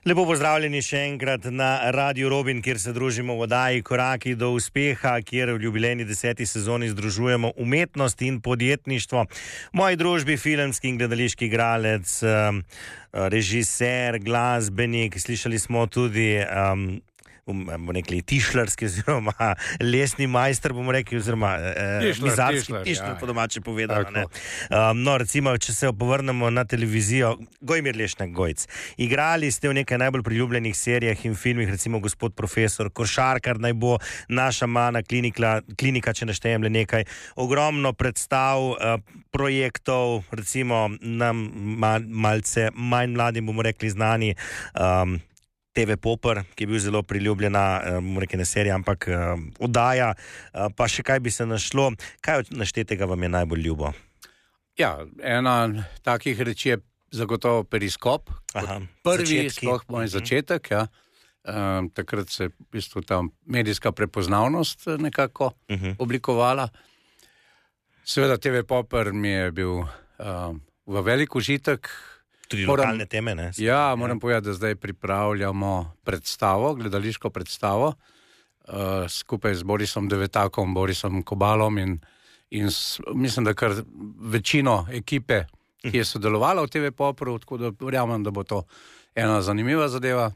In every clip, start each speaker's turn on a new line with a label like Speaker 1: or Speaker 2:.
Speaker 1: Lepo pozdravljeni še enkrat na Radio Robin, kjer se družimo v oddaji Koraki do uspeha, kjer v jubilejni 10. sezoni združujemo umetnost in podjetništvo. V moji družbi filmski in gledališki igralec, režiser, glasbenik, slišali smo tudi bomo rekli tišlarski oziroma lesni majster, bomo rekli, oziroma mizarski tišlar, po domače povedano. No, recimo, če se povrnemo na televizijo, Gojmir Lešnek Gojc. Igrali ste v nekaj najbolj priljubljenih serijah in filmih, recimo Gospod profesor, Košarkar naj bo, Naša mana klinika, če naštejem le nekaj. Ogromno predstav, projektov, recimo nam malce manj mladim, bomo rekli, znani, TV Popper, ki je bil zelo priljubljena, bomo rekli, ne serija, ampak oddaja, pa še kaj bi se našlo. Kaj od naštetega vam je najbolj ljubo?
Speaker 2: Ja, ena takih reči je zagotovo Periskop. Prvi sploh moj začetek, ja. Takrat se v bistvu ta medijska prepoznavnost nekako oblikovala. Seveda TV Popper mi je bil v velik užitek.
Speaker 1: Tudi lokalne teme, ne?
Speaker 2: Ja, moram povedati, da zdaj pripravljamo predstavo, gledališko predstavo, skupaj z Borisom Devetakom, Borisom Kobalom in mislim, da kar večino ekipe, ki je sodelovala v TV Popru, tako da verjamem, da bo to ena zanimiva zadeva.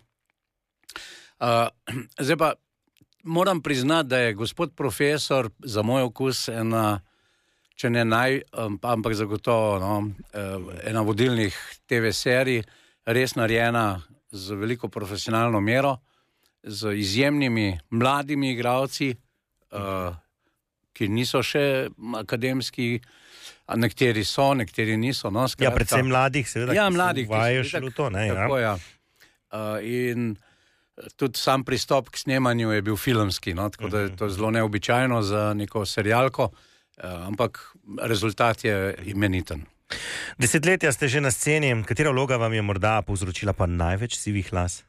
Speaker 2: Zdaj pa moram priznati, da je Gospod profesor za moj okus ena, če ne ampak zagotovo ena vodilnih TV serij, res narejena z veliko profesionalno mero, z izjemnimi mladimi igralci, ki niso še akademski, a nekateri so, nekateri niso. No,
Speaker 1: ja, predvsem mladih, seveda,
Speaker 2: ja, mladih,
Speaker 1: ki se uvajajo še v to. Ne,
Speaker 2: tako, ja. In tudi sam pristop k snemanju je bil filmski, no, tako da je to zelo neobičajno za neko serialko, ampak rezultat je imeniten.
Speaker 1: Desetletja ste že na sceni, katera vloga vam je morda povzročila pa največ sivih las?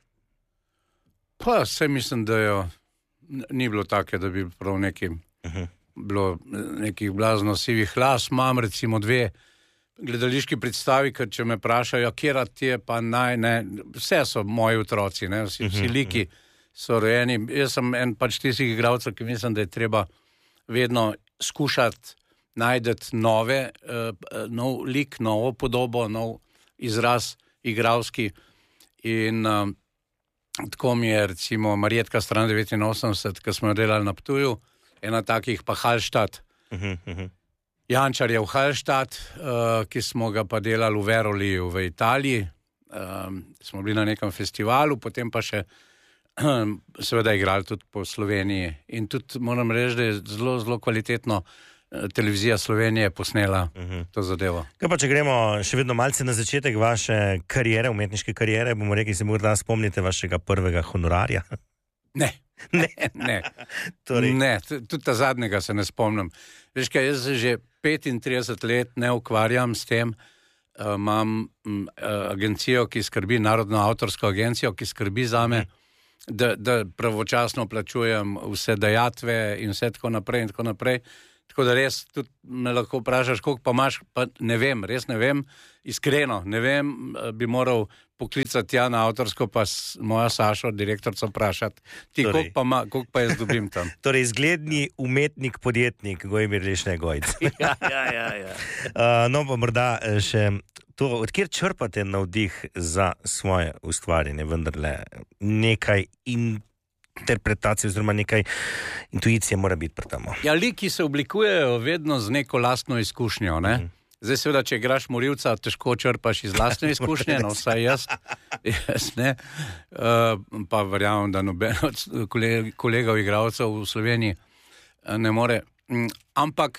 Speaker 2: Pa vse mislim, da jo ni bilo take, da bi prav bilo nekih blazno sivih las. Imam recimo dve gledališki predstavi, ker če me vprašajo, kjera ti je pa vse so moji otroci, ne? Vsi liki so rojeni. Jaz sem en pač tistih igralcev, ki mislim, da je treba vedno skušati najdeti nov lik, novo podobo, nov izraz igralski. In tako mi je recimo Marjetka Stran 89, ki smo jo delali na Ptuju, ena takih pa Hallstatt. Jančar je v Hallstatt, ki smo ga pa delali v Veroliju v Italiji. Smo bili na nekem festivalu, potem pa še seveda igrali tudi po Sloveniji. In tudi moram reči, da je zelo, zelo kvalitetno televizija Slovenije posnela to zadevo.
Speaker 1: Kaj pa, če gremo še vedno malce na začetek vaše karijere, umetniške karijere, bomo rekli, se morda spomnite vašega prvega honorarja?
Speaker 2: Ne. Torej. Ne, tudi ta zadnjega se ne spomnim. Veš kaj, jaz se že 35 let ne ukvarjam s tem. Imam agencijo, ki skrbi, Narodno avtorsko agencijo, ki skrbi zame, da pravočasno plačujem vse dajatve in vse tako naprej. Tako da res tudi me lahko vprašaš, koliko pa imaš, pa ne vem, res ne vem, iskreno, ne vem, bi moral poklicati na avtorsko, pa moja Sašo, direktorca, vprašati, ti koliko pa jaz dobim tam.
Speaker 1: Torej, izgledni umetnik, podjetnik, Gojmir Lešnek Gojc.
Speaker 2: Ja.
Speaker 1: No, pa morda še to, odkjer črpate navdih za svoje ustvarjanje, vendarle nekaj interpretacije oziroma nekaj intuicije mora biti pri tem.
Speaker 2: Ja, liki se oblikujejo vedno z neko lastno izkušnjo, ne? Zdaj seveda, če igraš morilca, težko črpaš iz lastne izkušnje, no vsaj jaz ne. Pa verjamem, da noben od kolegov igralcev v Sloveniji ne more. Ampak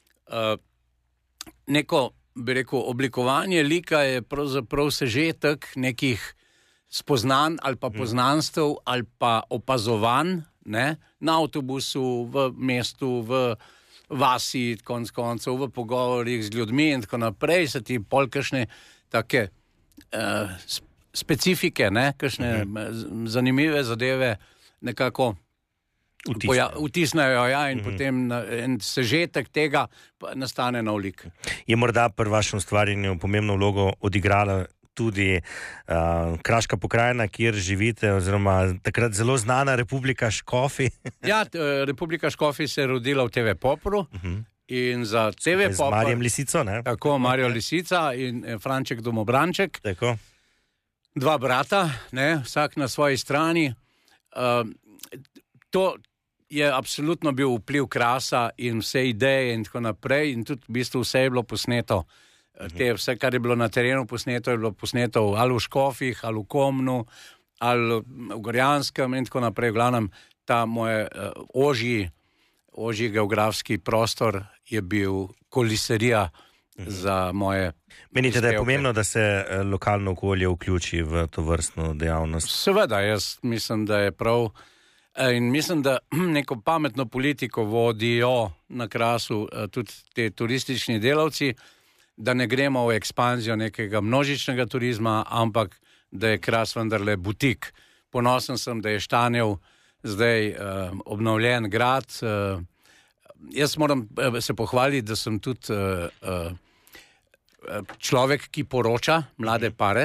Speaker 2: neko, bi rekel, oblikovanje lika je pravzaprav sežetek nekih spoznanj ali pa poznanstev ali pa opazovanj, ne, na avtobusu, v mestu, v vasi, konec koncev, v pogovorih z ljudmi in tako naprej, se ti pol kakšne take specifike, ne, kakšne zanimive zadeve nekako vtisnejo, ja, in potem en sežetek tega nastane nov lik.
Speaker 1: Je morda pri vašem ustvarjanju pomembno vlogo odigrala tudi Kraška pokrajina, kjer živite, oziroma takrat zelo znana Republika Škofi.
Speaker 2: Ja, Republika Škofi se je rodila v TV Popru. In za TV Popr...
Speaker 1: Z Marijem Lisico, ne?
Speaker 2: Tako, Marijo Lisica in Franček Domobranček.
Speaker 1: Tako.
Speaker 2: Dva brata, ne, vsak na svoji strani. To je absolutno bil vpliv Krasa in vse ideje in tako naprej. In tudi v bistvu vse je bilo posneto. Vse, kar je bilo na terenu posneto, je bilo posneto ali v Škofih, ali v Komnu, ali v Gorjanskem in tako naprej. V glavnem, ta moj ožji geografski prostor je bil koliserija za moje...
Speaker 1: Menite, da je pomembno, da se lokalno okolje vključi v to vrstno dejavnost?
Speaker 2: Seveda, jaz mislim, da je prav. In mislim, da neko pametno politiko vodijo na Krasu tudi te turistični delavci, da ne gremo v ekspanzijo nekega množičnega turizma, ampak da je Kras vendarle butik. Ponosen sem, da je Štanjev zdaj obnovljen grad. Jaz moram se pohvaliti, da sem tudi človek, ki poroča mlade pare.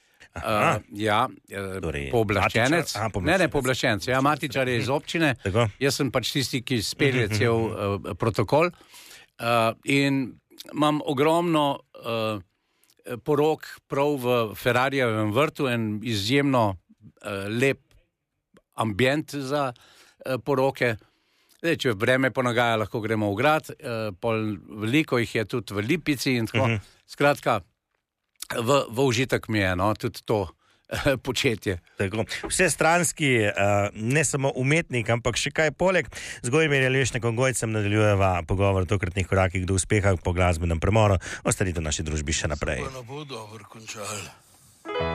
Speaker 2: Pooblaščenec. Ne, pooblaščenec. Ja, matičar je iz občine. Jaz sem pač tisti, ki spelje cel protokol. In imam ogromno porok prav v Ferrarijevem vrtu, en izjemno lep ambient za poroke. Zdaj, če vreme ponagaja, lahko gremo v grad, veliko jih je tudi v Lipici in tako. Skratka, v užitek mi je, no, tudi to početje.
Speaker 1: Tako. Vse stranski, ne samo umetnik, ampak še kaj poleg. Z Gojmirjem Lešnikom Gojcem nadaljujeva pogovor o tokratnih korakih do uspeha po glasbenem premoru. Ostanite v naši družbi še naprej.